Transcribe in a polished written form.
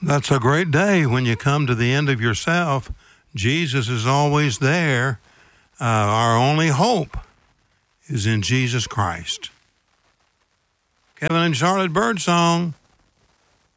That's a great day when you come to the end of yourself. Jesus is always there. Our only hope is in Jesus Christ. Kevin and Charlotte Birdsong.